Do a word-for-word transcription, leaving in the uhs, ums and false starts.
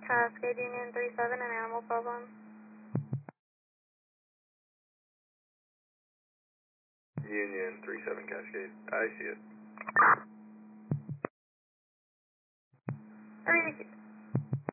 Cascade Union three seven, an animal problem. Union three seven Cascade. I see it. Hurry,